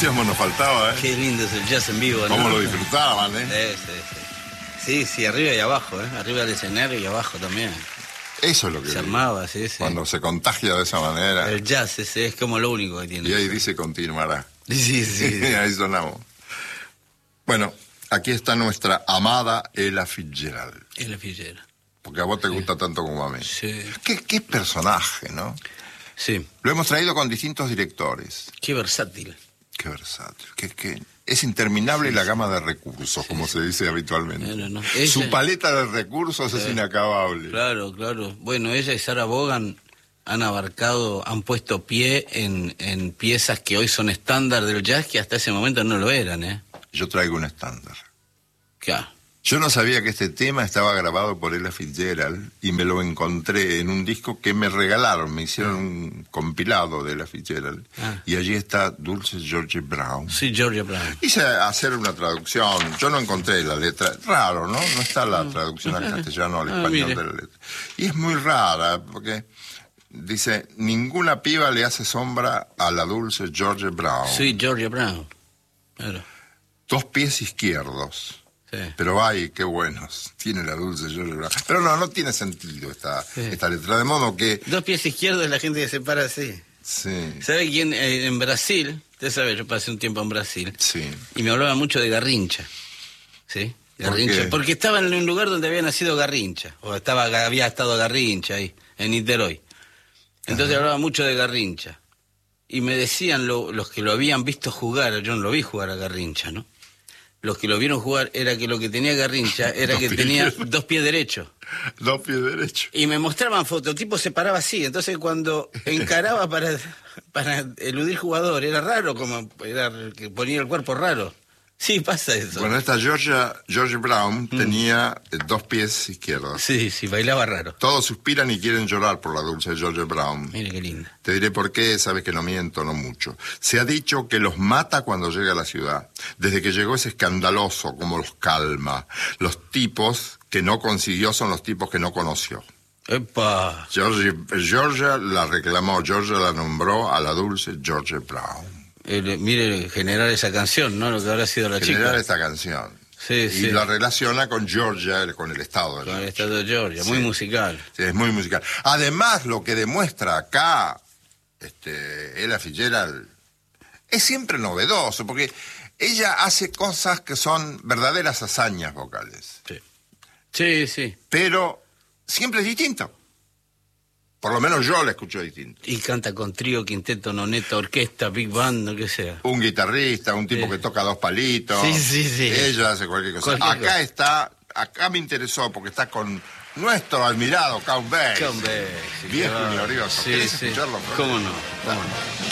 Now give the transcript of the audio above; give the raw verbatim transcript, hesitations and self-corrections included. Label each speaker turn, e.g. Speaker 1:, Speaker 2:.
Speaker 1: entusiasmo nos faltaba, ¿eh?
Speaker 2: Qué lindo es el jazz en vivo, ¿no?
Speaker 1: Cómo lo disfrutaban, ¿eh?
Speaker 2: Sí, sí, sí. Sí, sí, arriba y abajo, ¿eh? Arriba del escenario y abajo también.
Speaker 1: Eso es lo que
Speaker 2: Se
Speaker 1: digo.
Speaker 2: armaba, sí, sí.
Speaker 1: Cuando se contagia de esa manera.
Speaker 2: El jazz ese es como lo único que tiene.
Speaker 1: Y ahí dice continuará.
Speaker 2: Sí, sí, sí.
Speaker 1: Ahí sonamos. Bueno, aquí está nuestra amada Ella Fitzgerald.
Speaker 2: Ella Fitzgerald.
Speaker 1: Porque a vos te
Speaker 2: Sí.
Speaker 1: gusta tanto como a mí.
Speaker 2: Sí.
Speaker 1: ¿Qué, qué personaje, ¿no?
Speaker 2: Sí.
Speaker 1: Lo hemos traído con distintos directores.
Speaker 2: Qué versátil.
Speaker 1: Qué versátil. Qué, qué... Es interminable
Speaker 2: Sí,
Speaker 1: la
Speaker 2: sí.
Speaker 1: gama de recursos,
Speaker 2: Sí,
Speaker 1: como
Speaker 2: sí.
Speaker 1: se dice habitualmente.
Speaker 2: Claro, ¿no?
Speaker 1: Su
Speaker 2: Ella-
Speaker 1: paleta de recursos es
Speaker 2: Eh,
Speaker 1: inacabable.
Speaker 2: Claro, claro. Bueno, ella y Sarah Vaughan han abarcado, han puesto pie en, en piezas que hoy son estándar del jazz que hasta ese momento no lo eran, ¿eh?
Speaker 1: Yo traigo un estándar.
Speaker 2: Claro.
Speaker 1: Yo no sabía que este tema estaba grabado por Ella Fitzgerald y me lo encontré en un disco que me regalaron, me hicieron un compilado de Ella Fitzgerald
Speaker 2: Ah.
Speaker 1: y allí está Dulce George Brown.
Speaker 2: Sí, Georgia Brown.
Speaker 1: Hice hacer una traducción, yo no encontré la letra, raro, ¿no? No está la traducción al castellano, al
Speaker 2: Ah,
Speaker 1: español
Speaker 2: mire.
Speaker 1: de la letra. Y es muy rara, porque dice, ninguna piba le hace sombra a la Dulce George Brown.
Speaker 2: Sí, Georgia Brown. Claro.
Speaker 1: Dos pies izquierdos.
Speaker 2: Sí.
Speaker 1: Pero ay, qué buenos. Tiene la Dulce George Brown. Pero no, no tiene sentido esta,
Speaker 2: Sí.
Speaker 1: esta letra. De modo que,
Speaker 2: Dos pies izquierdos la gente que se para así.
Speaker 1: sí,
Speaker 2: ¿Sabe quién? Eh, en Brasil, usted sabe, yo pasé un tiempo en Brasil
Speaker 1: sí.
Speaker 2: y me hablaba mucho de Garrincha. ¿Sí?
Speaker 1: ¿Por
Speaker 2: Garrincha.
Speaker 1: qué?
Speaker 2: Porque estaba en un lugar donde había nacido Garrincha. O estaba, había estado Garrincha ahí, en Niterói. Entonces hablaba mucho de Garrincha. Y me decían lo- los que lo habían visto jugar, yo no lo vi jugar a Garrincha, ¿no? Los que lo vieron jugar era que lo que tenía Garrincha era
Speaker 1: Dos
Speaker 2: que
Speaker 1: pies
Speaker 2: tenía
Speaker 1: izquierdos.
Speaker 2: dos pies derechos.
Speaker 1: Dos pies derechos.
Speaker 2: Y me mostraban fotos, el tipo se paraba así, entonces cuando encaraba para, para eludir jugador, era raro, como era que ponía el cuerpo raro. Sí, pasa eso.
Speaker 1: Bueno, esta Georgia, George Brown tenía eh, dos pies izquierdos.
Speaker 2: Sí, sí, bailaba raro.
Speaker 1: Todos suspiran y quieren llorar por la Dulce George Brown.
Speaker 2: Mire qué linda.
Speaker 1: Te diré por qué, sabes que no miento, no mucho. Se ha dicho que los mata cuando llega a la ciudad. Desde que llegó es escandaloso, como los calma. Los tipos que no consiguió son los tipos que no conoció.
Speaker 2: ¡Epa!
Speaker 1: Georgia, Georgia la reclamó, Georgia la nombró a la Dulce George Brown.
Speaker 2: El- mire, generar esa canción, ¿no? Lo que habrá sido la
Speaker 1: Generar
Speaker 2: chica.
Speaker 1: esta canción.
Speaker 2: Sí,
Speaker 1: y
Speaker 2: sí.
Speaker 1: la relaciona con Georgia, con el estado de
Speaker 2: Con el
Speaker 1: Georgia.
Speaker 2: estado de Georgia, muy
Speaker 1: Sí.
Speaker 2: musical.
Speaker 1: Sí, es muy musical. Además, lo que demuestra acá este, Ella Fitzgerald es siempre novedoso, porque ella hace cosas que son verdaderas hazañas vocales,
Speaker 2: Sí, sí, sí.
Speaker 1: pero siempre es distinto. Por lo menos yo la escucho distinto.
Speaker 2: Y canta con trío, quinteto, noneta, orquesta, big band, lo que sea.
Speaker 1: Un guitarrista, un tipo
Speaker 2: Sí.
Speaker 1: que toca dos palitos.
Speaker 2: Sí, sí, sí.
Speaker 1: Ella hace cualquier cosa.
Speaker 2: Cualquier
Speaker 1: acá
Speaker 2: cosa.
Speaker 1: está, acá me interesó porque está con nuestro admirado Count Basie.
Speaker 2: Count Basie,
Speaker 1: Viejo
Speaker 2: claro.
Speaker 1: y glorioso.
Speaker 2: Sí,
Speaker 1: ¿Querés
Speaker 2: sí.
Speaker 1: escucharlo?
Speaker 2: ¿Cómo no? ¿Cómo no?